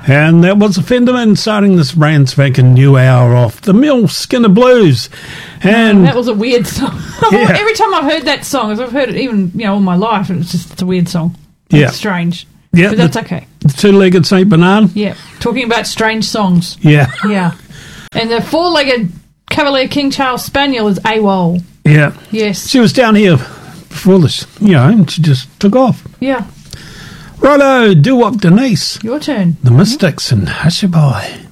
And that was the Fenderman starting this brand spanking new hour off the Mill Skinner Blues. And that was a weird song. Yeah. Every time I've heard that song, as I've heard it even all my life, it's a weird song. Yeah. It's strange. Yeah, but that's okay. The two-legged Saint Bernard. Yeah, talking about strange songs. Yeah. Yeah. And the four-legged Cavalier King Charles Spaniel is AWOL. Yeah. Yes. She was down here before this, and she just took off. Yeah. Righto, doo-wop Denise. Your turn. The Mystics and Hush-A-Boy.